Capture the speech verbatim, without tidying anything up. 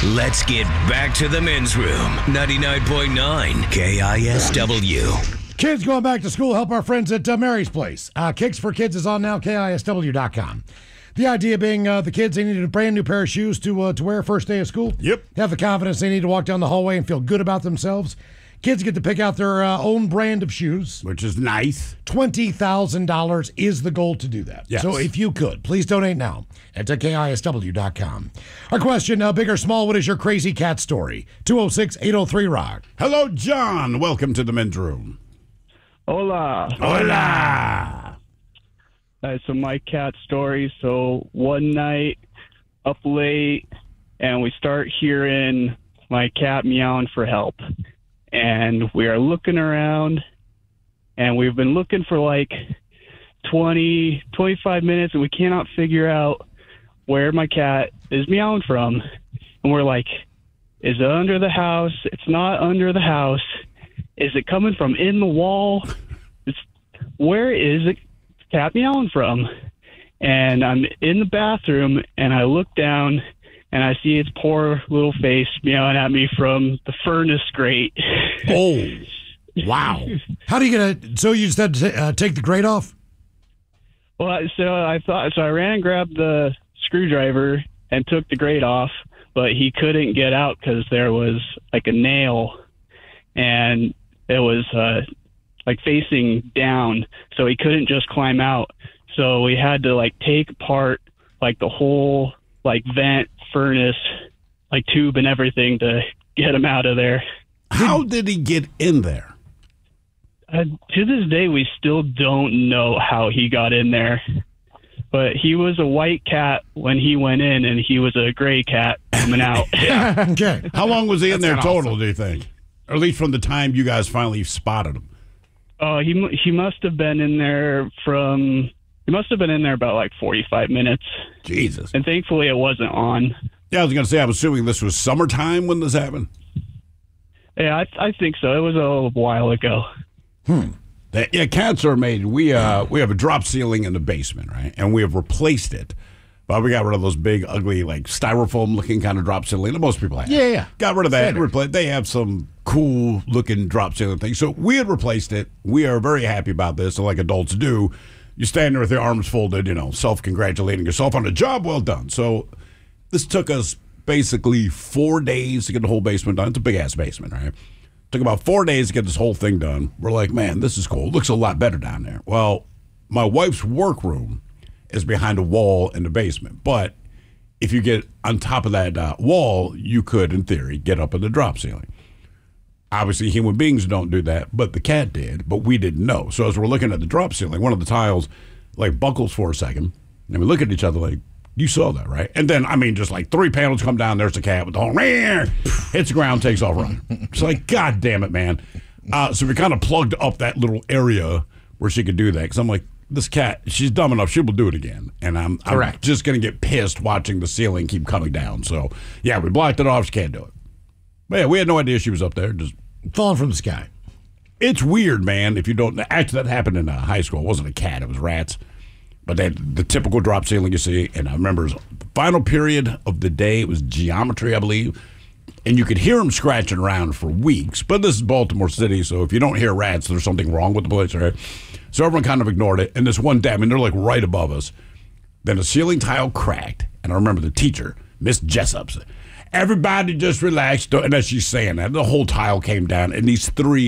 Let's get back to the men's room. ninety-nine point nine K I S W. Kids going back to school, help our friends at uh, Mary's Place. Uh, Kicks for Kids is on now, K I S W dot com. The idea being uh, the kids, they needed a brand new pair of shoes to uh, to wear first day of school. Yep. Have the confidence they need to walk down the hallway and feel good about themselves. Kids get to pick out their uh, own brand of shoes. Which is nice. twenty thousand dollars is the goal to do that. Yes. So if you could, please donate now at K I S W dot com. Our question, uh, big or small, what is your crazy cat story? two oh six, eight oh three, rock. Hello, John. Welcome to the men's room. Hola. Hola. Uh, so my cat story. So one night, up late, and we start hearing my cat meowing for help. And we are looking around, and we've been looking for like twenty, twenty-five minutes, and we cannot figure out where my cat is meowing from. And we're like, is it under the house? It's not under the house. Is it coming from in the wall? It's, where is the cat meowing from? And I'm in the bathroom, and I look down, and I see its poor little face meowing at me from the furnace grate. Oh, wow. How do you get a, so you just had to uh, take the grate off? Well, so I thought, so I ran and grabbed the screwdriver and took the grate off, but he couldn't get out because there was like a nail, and it was uh, like facing down, so he couldn't just climb out. So we had to like take apart like the whole like vent, furnace, like tube and everything to get him out of there. How did he get in there? Uh, to this day, we still don't know how he got in there. But he was a white cat when he went in, and he was a gray cat coming out. Yeah. Okay. How long was he in That's there not total, awesome. do you think? Or at least from the time you guys finally spotted him. Oh, he mu- he must have been in there from. He must have been in there about like forty-five minutes. Jesus. And thankfully, it wasn't on. Yeah, I was going to say, I'm assuming this was summertime when this happened. Yeah, I, I think so. It was a little while ago. Hmm. The, yeah, cats are made. We uh we have a drop ceiling in the basement, right? And we have replaced it. But we got rid of those big, ugly, like styrofoam looking kind of drop ceiling that most people have. Yeah, yeah. Got rid of that. Standard. Repla- they have some cool looking drop ceiling things. So we had replaced it. We are very happy about this, like adults do. You stand there with your arms folded, you know, self-congratulating yourself on a job well done. So this took us basically four days to get the whole basement done. It's a big-ass basement, right? Took about four days to get this whole thing done. We're like, man, this is cool. It looks a lot better down there. Well, my wife's workroom is behind a wall in the basement. But if you get on top of that uh, wall, you could, in theory, get up in the drop ceiling. Obviously, human beings don't do that, but the cat did, but we didn't know. So as we're looking at the drop ceiling, one of the tiles, like, buckles for a second, and we look at each other like, you saw that, right? And then, I mean, just like three panels come down, there's the cat with the whole, hits the ground, takes off running. It's like, God damn it, man. Uh, so we kind of plugged up that little area where she could do that, because I'm like, this cat, she's dumb enough, she will do it again. And I'm, I'm just going to get pissed watching the ceiling keep coming down. So, yeah, we blocked it off, she can't do it. But yeah, we had no idea she was up there, just falling from the sky. It's weird, man. If you don't, actually, that happened in uh, high school. It wasn't a cat; it was rats. But they had the typical drop ceiling you see. And I remember it was the final period of the day. It was geometry, I believe, and you could hear them scratching around for weeks. But this is Baltimore City, so if you don't hear rats, there's something wrong with the place, right? So everyone kind of ignored it. And this one day, I mean, they're like right above us. Then the ceiling tile cracked, and I remember the teacher, Miss Jessup, said, everybody just relax. And as she's saying that, the whole tile came down, and these three